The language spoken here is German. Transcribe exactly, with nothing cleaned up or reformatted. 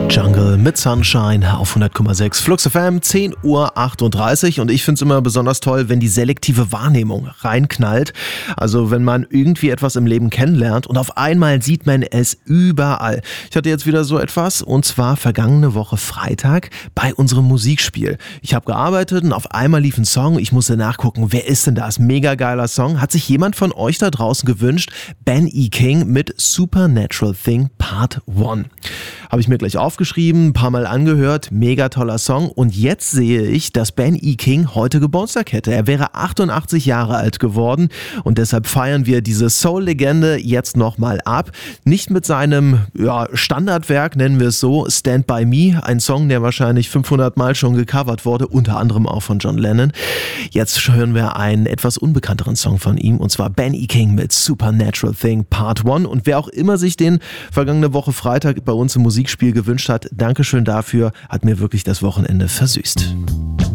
Jungle mit Sunshine auf hundert Komma sechs Flux F M, zehn Uhr achtunddreißig, und ich finde es immer besonders toll, wenn die selektive Wahrnehmung reinknallt. Also wenn man irgendwie etwas im Leben kennenlernt und auf einmal sieht man es überall. Ich hatte jetzt wieder so etwas, und zwar vergangene Woche Freitag bei unserem Musikspiel. Ich habe gearbeitet und auf einmal lief ein Song. Ich musste nachgucken, wer ist denn das? Mega geiler Song. Hat sich jemand von euch da draußen gewünscht? Ben E. King mit Supernatural Thing Part eins. Habe ich mir gleich aufgeschrieben, ein paar Mal angehört, mega toller Song, und jetzt sehe ich, dass Ben E. King heute Geburtstag hätte. Er wäre achtundachtzig Jahre alt geworden, und deshalb feiern wir diese Soul-Legende jetzt nochmal ab. Nicht mit seinem ja, Standardwerk, nennen wir es so, Stand By Me, ein Song, der wahrscheinlich fünfhundert Mal schon gecovert wurde, unter anderem auch von John Lennon. Jetzt hören wir einen etwas unbekannteren Song von ihm, und zwar Ben E. King mit Supernatural Thing Part eins. Und wer auch immer sich den vergangene Woche Freitag bei uns im Musikspiel gewünscht hat, Dankeschön dafür, hat mir wirklich das Wochenende versüßt.